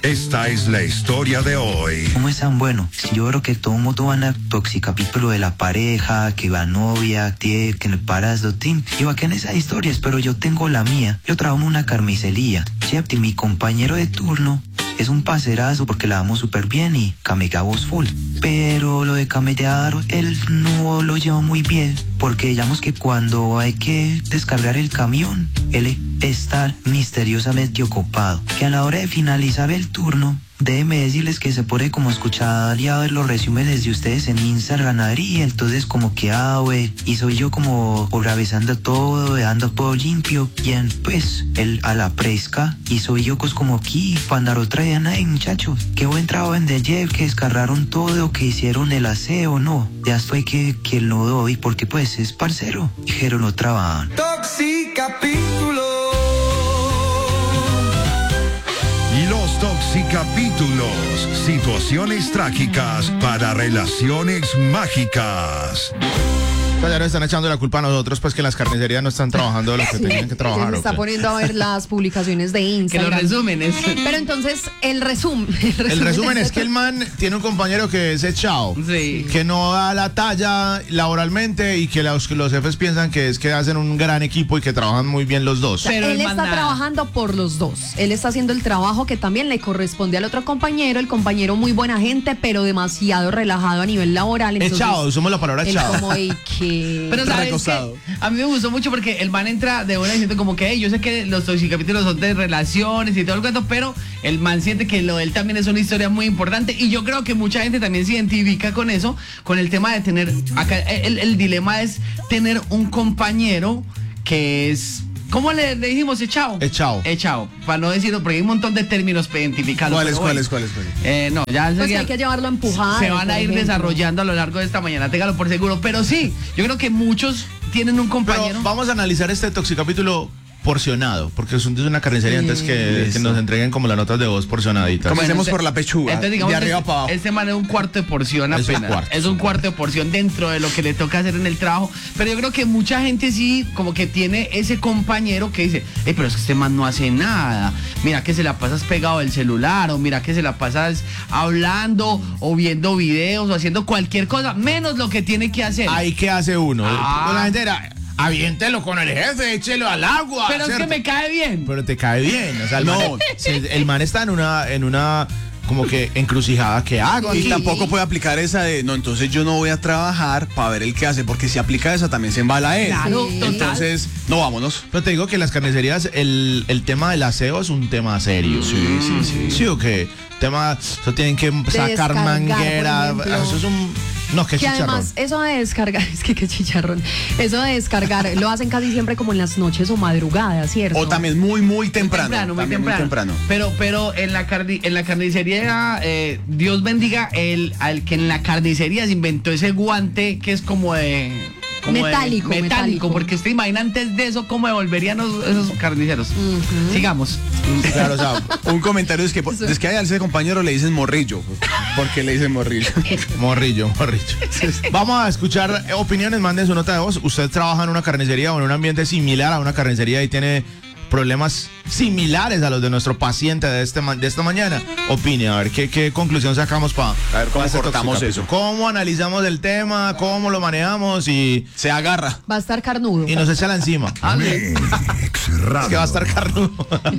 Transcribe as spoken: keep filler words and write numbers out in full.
Esta es la historia de hoy. ¿Cómo están? Bueno, yo creo que todo el mundo va a un toxicapítulo de la pareja, que va novia, que, que le paras do team. Y bacán esas historias, pero yo tengo la mía. Yo trabajo en una carnicería, ¿cierto? Y mi compañero de turno es un parcerazo porque la damos súper bien y camellamos full. Pero lo de camellar, él no lo lleva muy bien, porque digamos que cuando hay que descargar el camión, él está misteriosamente ocupado. Que a la hora de finalizar el turno, déjeme decirles que se pone como a escuchar y a ver los resúmenes de ustedes en Instagram Ganadería, entonces como que ah, güey, y soy yo como revisando todo, dejando todo limpio, y en, pues, él a la fresca, y soy yo pues como aquí, para andar otra día, ay muchachos, qué buen trabajo en de Jeff, que descargaron todo, que hicieron el aseo, no, ya estoy que, que lo doy, porque pues es parcero, dijeron no trabajan. Toxicapítulo. Y los toxicapítulos, situaciones trágicas para relaciones mágicas. Ya nos están echando la culpa a nosotros, pues que las carnicerías no están trabajando lo que Sí, tenían que trabajar. se está ¿o qué? poniendo a ver las publicaciones de Que Instagram. los resúmenes. Pero entonces, el resumen. El resumen, El resumen de es que el man tiene un compañero que es echado, Sí. que no da la talla laboralmente y que los, los jefes piensan que es que hacen un gran equipo y que trabajan muy bien los dos. sea, Pero él el está man nada. trabajando por los dos. Él está haciendo el trabajo que también le corresponde al otro compañero. El compañero muy buena gente, pero demasiado relajado a nivel laboral. Entonces, Echado, usamos la palabra él echado. como "Ey, que Pero sabes Recostado. que a mí me gustó mucho porque el man entra de una diciendo como que hey, yo sé que los toxicapítulos son de relaciones y todo el cuento, pero el man siente que lo de él también es una historia muy importante y yo creo que mucha gente también se identifica con eso, con el tema de tener, acá el, el dilema es tener un compañero que es... ¿Cómo le, le dijimos? Echado. Echado. Echado. Para no decirlo, porque hay un montón de términos para identificarlo. ¿Cuáles, pero bueno. cuáles, cuáles, cuáles? Eh, no, ya pues que enseguida hay que llevarlo a empujar. se van a por ir ejemplo. desarrollando a lo largo de esta mañana, téngalo por seguro. Pero sí, yo creo que muchos tienen un compañero. Pero vamos a analizar este toxicapítulo porcionado, porque es un- es una carnicería, Sí. entonces que, que nos entreguen como las notas de voz porcionaditas. Comencemos este- por la pechuga, entonces, digamos, de arriba este- para abajo. Este man es un cuarto de porción Es un apenas. cuarto, es un cuarto de porción dentro de lo que le toca hacer en el trabajo. Pero yo creo que mucha gente sí, como que tiene ese compañero que dice, hey, pero es que este man no hace nada. Mira que se la pasas pegado del celular, o mira que se la pasas hablando, o viendo videos, o haciendo cualquier cosa, menos lo que tiene que hacer. Ahí, ¿qué hace uno? Ah. Con la gente era, aviéntelo con el jefe, échelo al agua. pero es que ¿cierto? me cae bien. Pero te cae bien, o sea, el, No. man, si el man está en una, en una como que encrucijada, ¿qué hago Y aquí? tampoco puede aplicar esa de, no, entonces yo no voy a trabajar para ver el que hace, porque si aplica esa también se embala él. Claro, Sí. total. Entonces, no, vámonos. Pero te digo que las carnicerías, el, el tema del aseo es un tema serio. Sí, sí, sí. Sí, o que tema, eso tienen que sacar descargar, manguera, por ejemplo. eso es un, no, qué Que chicharrón. además, eso de descargar, es que qué chicharrón, eso de descargar, lo hacen casi siempre como en las noches o madrugadas, ¿cierto? O también muy, muy temprano. temprano, muy también temprano. Pero, pero en la carni- en la carnicería, eh, Dios bendiga el al que en la carnicería se inventó ese guante que es como de como de- Metálico, metálico, metálico. porque usted imagina antes de eso cómo devolverían los- esos carniceros. Sigamos. Claro, o sea, Un comentario es que, es que a ese compañero le dicen morrillo. ¿Por qué le dicen morrillo? morrillo, morrillo. Vamos a escuchar opiniones, manden su nota de voz. Usted trabaja en una carnicería o en un ambiente similar a una carnicería y tiene problemas similares a los de nuestro paciente de, este, ma- de esta mañana. Opine, a ver, ¿qué, qué conclusión sacamos para A ver cómo cortamos eso. ¿Cómo analizamos el tema? ¿Cómo lo manejamos? Y, Se agarra. Va a estar carnudo. y nos echa la encima. Ah, sí. Mix Es que va a Radio. estar carnudo.